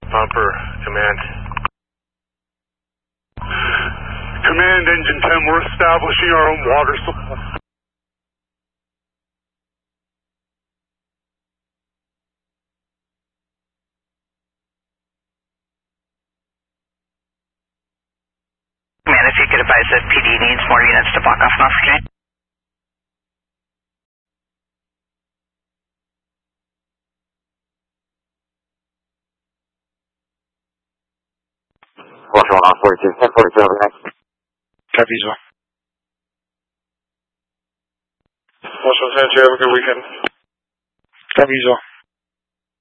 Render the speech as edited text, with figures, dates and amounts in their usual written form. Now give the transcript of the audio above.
Pumper, command. Command, Engine 10, we're establishing our own water supply. Command, if you could advise that PD needs more units to block off Norfolk J. Watch 1 on 42, 1042 over next. Copy, Visual. Watch 172, have a good weekend. Copy, Visual.